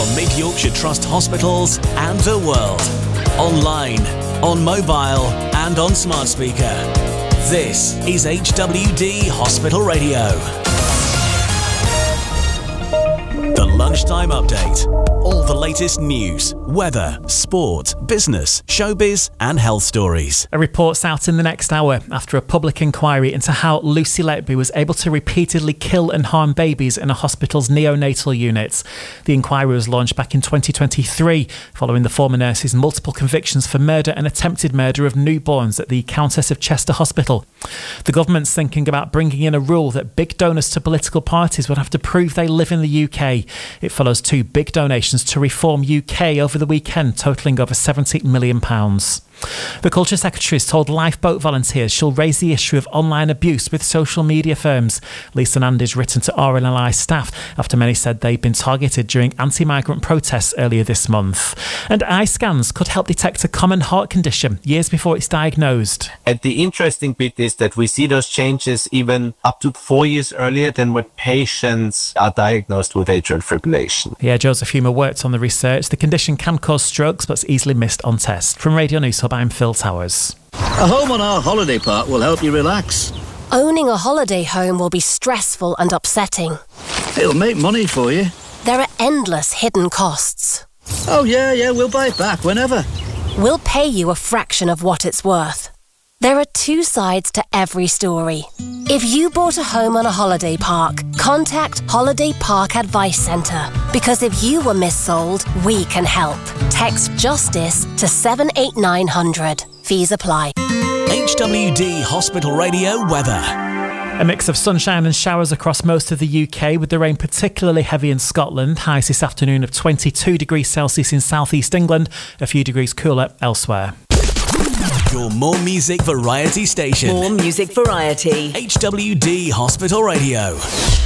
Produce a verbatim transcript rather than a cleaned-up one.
from Mid-Yorkshire Trust hospitals and the world. Online, on mobile and on smart speaker. This is H W D Hospital Radio. The Lunchtime Update. All the latest news, weather, sport, business, showbiz and health stories. A report's out in the next hour after a public inquiry into how Lucy Letby was able to repeatedly kill and harm babies in a hospital's neonatal unit. The inquiry was launched back in twenty twenty-three following the former nurse's multiple convictions for murder and attempted murder of newborns at the Countess of Chester Hospital. The government's thinking about bringing in a rule that big donors to political parties would have to prove they live in the U K. It follows two big donations to Reform U K over the weekend, totalling over seventy million pounds. The Culture Secretary has told Lifeboat volunteers she'll raise the issue of online abuse with social media firms. Lisa Nandy's written to R N L I staff after many said they'd been targeted during anti-migrant protests earlier this month. And eye scans could help detect a common heart condition years before it's diagnosed. And the interesting bit is that we see those changes even up to four years earlier than when patients are diagnosed with atrial fibrillation. Yeah, Joseph Humer worked on the research. The condition can cause strokes, but it's easily missed on test. From Radio News Hub, I'm Phil Towers. A home on our holiday park will help you relax. Owning a holiday home will be stressful and upsetting. It'll make money for you. There are endless hidden costs. Oh yeah, yeah, we'll buy it back whenever. We'll pay you a fraction of what it's worth. There are two sides to every story. If you bought a home on a holiday park, contact Holiday Park Advice Centre. Because if you were missold, we can help. Text JUSTICE to seven eight nine hundred. Fees apply. H W D Hospital Radio weather. A mix of sunshine and showers across most of the U K, with the rain particularly heavy in Scotland. Highs this afternoon of twenty-two degrees Celsius in southeast England, a few degrees cooler elsewhere. Your more music variety station. More music variety. H W D Hospital Radio.